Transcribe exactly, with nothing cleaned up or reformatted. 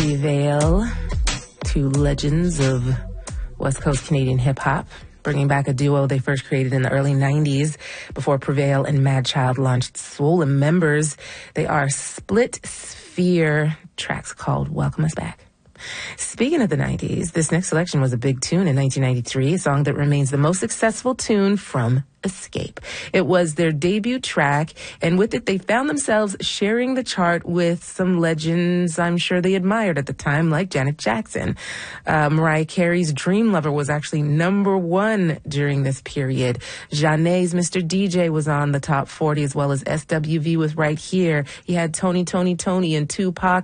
Prevail, two legends of West Coast Canadian hip-hop, bringing back a duo they first created in the early nineties before Prevail and Mad Child launched Swollen Members. They are Split Sphere, tracks called Welcome Us Back. Speaking of the nineties, this next selection was a big tune in nineteen ninety-three, a song that remains the most successful tune from Escape. It was their debut track, and with it, they found themselves sharing the chart with some legends I'm sure they admired at the time, like Janet Jackson. Uh, Mariah Carey's Dream Lover was actually number one during this period. Zhané's Mister D J was on the top forty, as well as S W V was right here. He had Tony, Tony, Tony, and Tupac